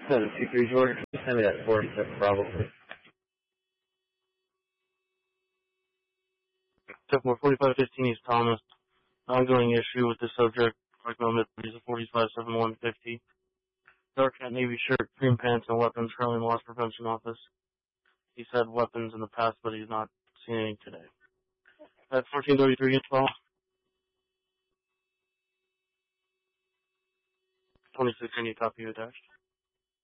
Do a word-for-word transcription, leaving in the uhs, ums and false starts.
seven two three, George. Send me that four six, probably. More forty-five fifteen East Thomas. Ongoing issue with the subject. Recommended is a forty-five seven one fifty. Dark hat navy shirt, cream pants, and weapons currently in the loss prevention office. He's had weapons in the past, but he's not seen any today. At fourteen thirty-three inch ball. twenty-six, any copy attached.